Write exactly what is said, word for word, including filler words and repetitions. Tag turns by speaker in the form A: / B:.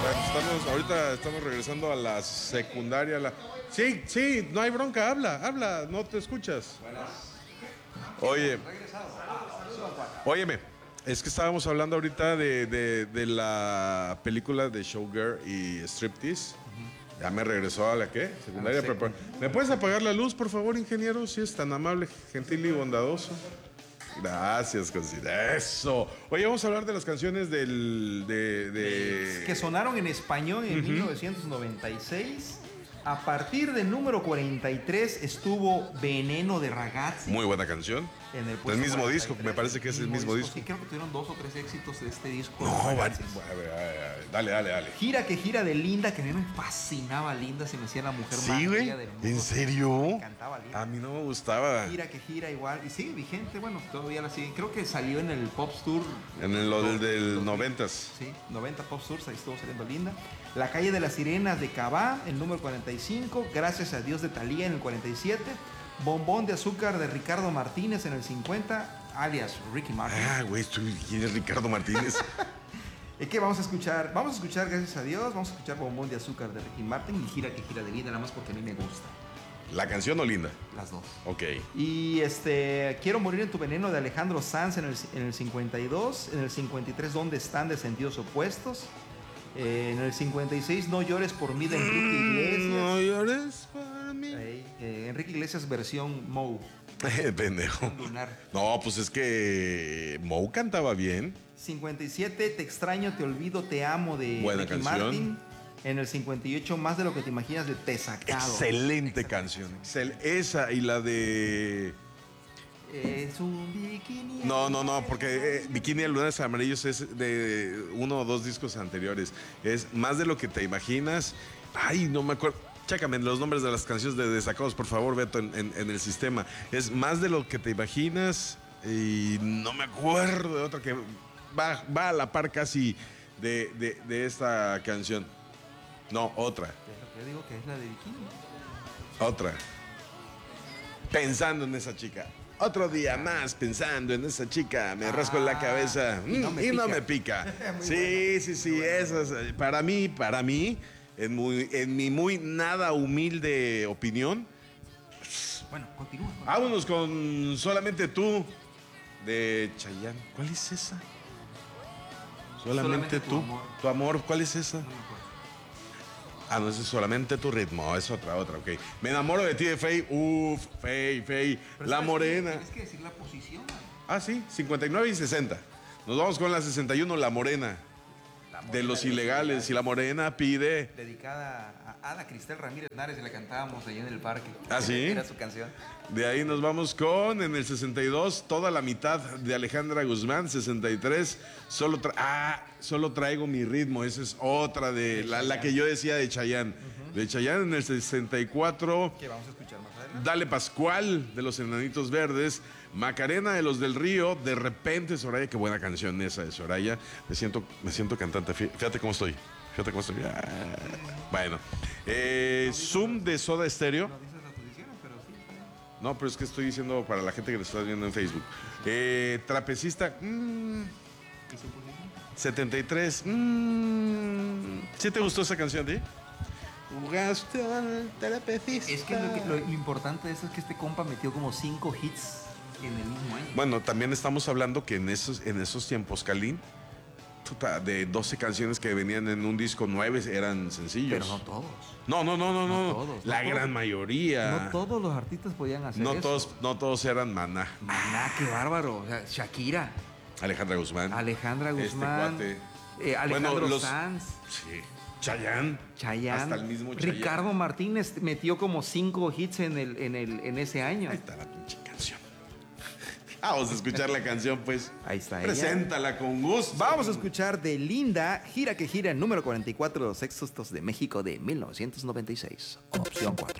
A: Bueno, estamos, ahorita estamos regresando a la secundaria. La... Sí, sí, no hay bronca, habla, habla, no te escuchas. Oye, óyeme, es que estábamos hablando ahorita de, de, de la película de Showgirl y Striptease. Ya me regresó a la ¿qué? Secundaria.
B: No sé.
A: ¿Me puedes apagar la luz, por favor, ingeniero? Si es tan amable, gentil y bondadoso. Gracias, considera eso. Oye, vamos a hablar de las canciones del de, de...
B: que sonaron en español en uh-huh. mil novecientos noventa y seis. A partir del número cuarenta y tres estuvo Veneno de Ragazzi.
A: Muy buena canción.
B: En el,
A: el mismo cuarenta y tres. Disco, me parece que es el mismo disco.
B: disco. Sí, creo que tuvieron dos o tres éxitos de este disco.
A: No, vale. Dale, dale, dale.
B: Gira que gira de Linda, que a mí me fascinaba Linda, se me hacía la mujer
A: sí,
B: más
A: güey.
B: bella del mundo.
A: ¿En serio?
B: Me encantaba Linda.
A: A mí no me gustaba.
B: Gira que gira igual. Y sigue vigente, bueno, todavía la siguen. Creo que salió en el Pop Tour.
A: En el, lo del, del noventas.
B: Sí, noventa Pop Tours, ahí estuvo saliendo Linda. La calle de las sirenas de Cabá, el número cuarenta y cinco. Gracias a Dios de Thalía en el cuarenta y siete. Bombón de azúcar de Ricardo Martínez en el cincuenta, alias Ricky Martin.
A: Ah, güey, ¿quién es Ricardo Martínez?
B: ¿Y qué vamos a escuchar? Vamos a escuchar, gracias a Dios, vamos a escuchar Bombón de azúcar de Ricky Martin y Gira que gira de Linda, nada más porque a mí me gusta.
A: ¿La canción o Linda?
B: Las dos.
A: Ok.
B: Y este, Quiero morir en tu veneno de Alejandro Sanz en el, en el cincuenta y dos. En el cincuenta y tres, ¿Dónde están? De Sentidos Opuestos. Eh, en el cincuenta y seis, No llores por mí de Enrique Iglesias.
A: No llores por mí.
B: Ahí, eh, Enrique Iglesias versión Moe.
A: Pendejo. No, pues es que Moe cantaba bien.
B: cincuenta y siete, Te extraño, te olvido, te amo de
A: Buena
B: Ricky
A: canción.
B: Martin. En el cincuenta y ocho, Más de lo que te imaginas de Tesacado.
A: Excelente canción. Excel esa y la de...
B: Es un bikini.
A: No, no, no, porque eh, Bikini de Lunares Amarillos es de uno o dos discos anteriores. Es Más de lo que te imaginas. Ay, no me acuerdo. Chécame los nombres de las canciones de Desacados, por favor, Beto, en, en, en el sistema. Es Más de lo que te imaginas. Y no me acuerdo de otra que va, va a la par casi de, de, de esta canción. No, otra.
B: Yo digo que es la de Bikini.
A: Otra. Pensando en esa chica. Otro día más pensando en esa chica, me ah, rasco en la cabeza y no me y pica. No me pica. sí, buena. sí, sí, bueno. Eso es, para mí, para mí, en, muy, en mi muy nada humilde opinión.
B: Bueno, continúa. continúa.
A: Vámonos con Solamente tú, de Chayanne. ¿Cuál es esa? Solamente, Solamente tú. Tu amor. tu amor, ¿cuál es esa? No me acuerdo. Ah, no, ese es Solamente tu ritmo, es otra, otra, ok. Me enamoro de ti de Fey, uff, Fey, Fey, La Morena.
B: Tienes que decir la posición. Man.
A: Ah, sí, cincuenta y nueve y sesenta. Nos vamos con la sesenta y uno, La Morena. La Morena de los de ilegales. Los y La Morena pide...
B: Dedicada a Ada Cristel Ramírez Nares, y la cantábamos allá en el parque.
A: Ah, sí.
B: Era su canción.
A: De ahí nos vamos con, en el sesenta y dos, Toda la mitad de Alejandra Guzmán. Sesenta y tres, solo, tra ah, solo traigo mi ritmo. Esa es otra de, de la, la que yo decía de Chayanne. Uh-huh. De Chayanne. En el sesenta y cuatro,
B: que vamos a escuchar más adelante.
A: Dale Pascual, de los Enanitos Verdes. Macarena, de los del Río. De repente, Soraya. Qué buena canción esa de Soraya. Me siento, me siento cantante. Fíjate cómo estoy. Fíjate cómo estoy. Ah, bueno. Eh, no, Zoom de Soda Stereo.
B: No dices las posiciones, pero sí.
A: No, pero es que estoy diciendo para la gente que lo está viendo en Facebook. Eh, trapecista. Mmm,
B: ¿Y su posición?
A: setenta y tres. Mmm, ¿Sí te gustó esa canción, Di? Jugaste al trapecista.
B: Es que lo, que lo, lo importante de eso es que este compa metió como cinco hits en el mismo año.
A: Bueno, también estamos hablando que en esos, en esos tiempos, Calín, de doce canciones que venían en un disco, nueve eran sencillos.
B: Pero no todos.
A: No, no, no, no, no.
B: no todos,
A: La
B: no
A: gran
B: todos,
A: mayoría.
B: No todos los artistas podían hacer
A: no
B: eso.
A: Todos, no todos eran Maná.
B: Maná, qué bárbaro. O sea, Shakira.
A: Alejandra Guzmán.
B: Alejandra Guzmán.
A: Este cuate.
B: Eh, Alejandro
A: bueno, los,
B: Sanz.
A: Sí. Chayanne.
B: Chayanne.
A: Hasta el mismo Chayanne.
B: Ricardo Martínez metió como cinco hits en, el, en, el, en ese año.
A: Ahí está la pinche canción. Vamos a escuchar la canción, pues.
B: Ahí está.
A: Preséntala
B: ella.
A: con gusto.
B: Vamos a escuchar de Linda, Gira que gira, número cuarenta y cuatro de los éxitos de México de mil novecientos noventa y seis. Opción cuatro.